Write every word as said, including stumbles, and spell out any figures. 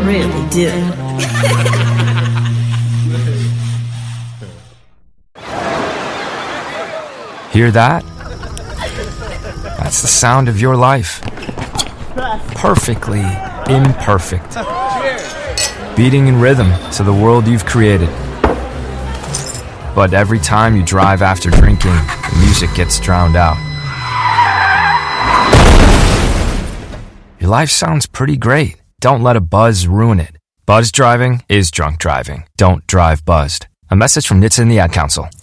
really do. Hear that? That's the sound of your life. Perfectly imperfect. Beating in rhythm to the world you've created. But every time you drive after drinking, the music gets drowned out. Your life sounds pretty great. Don't let a buzz ruin it. Buzz driving is drunk driving. Don't drive buzzed. A message from N H T S A and the Ad Council.